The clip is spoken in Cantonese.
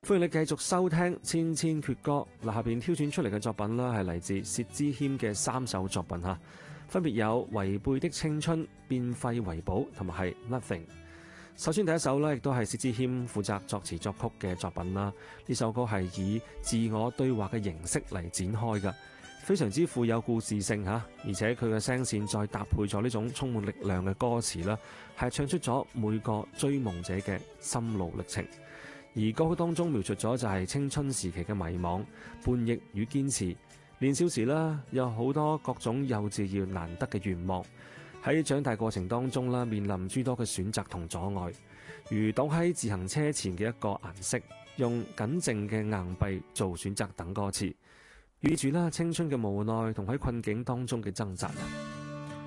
歡迎你繼續收聽千千闕歌。嗱，下邊挑選出嚟嘅作品啦，係嚟自薛之謙嘅3首作品嚇，分別有違背的青春、變廢為寶同埋係 Nothing。首先第一首呢，亦都係薛之謙負責作詞作曲嘅作品啦。呢首歌係以自我對話嘅形式嚟展開嘅，非常之富有故事性嚇，而且佢嘅聲線再搭配咗呢種充滿力量嘅歌詞啦，係唱出咗每個追夢者嘅心路歷程。而歌曲當中描述咗就係青春時期嘅迷茫、叛逆與堅持。年少時啦，有好多各種幼稚而難得嘅願望。喺長大過程當中啦，面臨諸多嘅選擇同阻礙，如擋喺自行車前嘅一個顏色，用僅剩嘅硬幣做選擇等歌詞，寓意住啦青春嘅無奈同喺困境當中嘅掙扎。